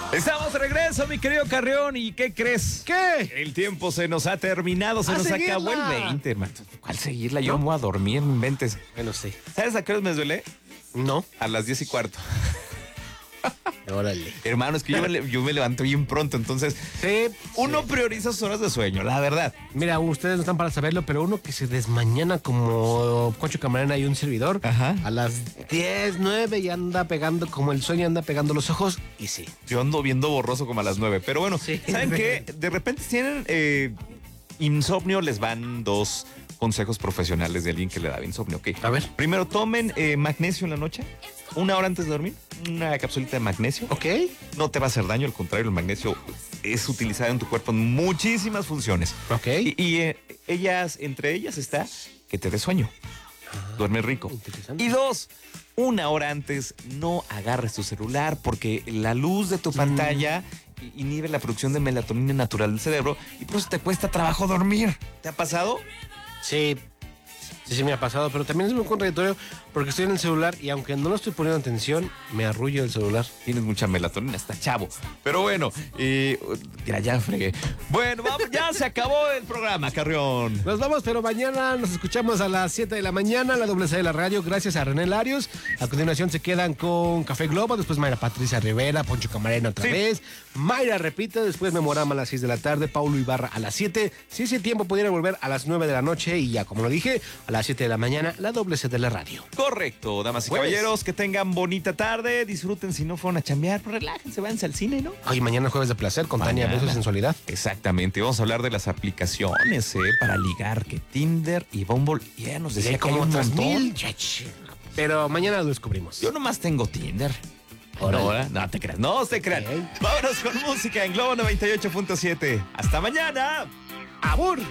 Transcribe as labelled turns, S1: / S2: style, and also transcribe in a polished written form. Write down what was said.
S1: Estamos de regreso, mi querido Carrión. ¿Y qué crees?
S2: ¿Qué?
S1: El tiempo se nos ha terminado, se nos acabó el 20, hermano. ¿Cuál seguirla? Yo me voy a dormir, no inventes.
S2: Bueno, sí.
S1: ¿Sabes a qué hora me duele?
S2: No.
S1: A las 10:15.
S2: Órale.
S1: Hermano, es que yo me levanto bien pronto, entonces
S2: Sí.
S1: uno prioriza sus horas de sueño, la verdad.
S2: Mira, ustedes no están para saberlo, pero uno que se desmañana como Concho Camarena y un servidor,
S1: Ajá.
S2: a las 10, 9 y anda pegando, como el sueño anda pegando los ojos, y sí.
S1: Yo ando viendo borroso como a las 9, pero bueno,
S2: Sí.
S1: ¿saben qué? De repente tienen insomnio, les van 2 consejos profesionales de alguien que le da insomnio, ¿ok?
S2: A ver.
S1: Primero, tomen magnesio en la noche, 1 hora antes de dormir, una capsulita de magnesio.
S2: ¿Ok?
S1: No te va a hacer daño, al contrario, el magnesio es utilizado en tu cuerpo en muchísimas funciones.
S2: Ok.
S1: Entre ellas está que te dé sueño. Duerme rico.
S2: Interesante.
S1: Y 2, 1 hora antes no agarres tu celular porque la luz de tu pantalla inhibe la producción de melatonina natural del cerebro y por eso te cuesta trabajo dormir. ¿Te ha pasado?
S2: Sí. Sí, me ha pasado, pero también es muy contradictorio porque estoy en el celular y aunque no lo estoy poniendo atención, me arrullo el celular.
S1: Tienes mucha melatonina, está chavo. Pero bueno, ya fregué. Bueno, vamos, ya se acabó el programa, Carrión.
S2: Nos vamos, pero mañana nos escuchamos a las 7 de la mañana, la doble C de la radio, gracias a René Larios. A continuación se quedan con Café Globo, después Mayra Patricia Rivera, Poncho Camarena otra vez. Mayra repite, después Memorama a las 6 de la tarde, Paulo Ibarra a las 7. Si ese tiempo pudiera volver a las 9 de la noche y ya, como lo dije, a las 7 de la mañana, la doble C de la radio.
S1: Correcto, damas y caballeros, que tengan bonita tarde, disfruten si no fueron a chambear, pues relájense, váyanse al cine, ¿no?
S2: Hoy mañana jueves de placer con Tania
S1: Mañana.
S2: Beso y Sensualidad.
S1: Exactamente, vamos a hablar de las aplicaciones para ligar, que Tinder y Bumble, ya nos decía que hay un montón.
S2: Pero mañana lo descubrimos.
S1: Yo nomás tengo Tinder.
S2: Órale.
S1: No te creas, no se crean.
S2: Ok.
S1: Vámonos con música en Globo 98.7. Hasta mañana.
S2: ¡Abur!